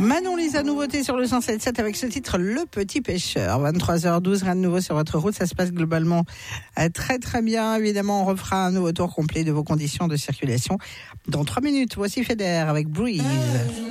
Manon Lisa, nouveauté sur le 107.7 avec ce titre Le Petit Pêcheur. 23h12, rien de nouveau sur votre route. Ça se passe globalement très très bien. Évidemment, on refera un nouveau tour complet de vos conditions de circulation dans 3 minutes. Voici Feder avec Breeze.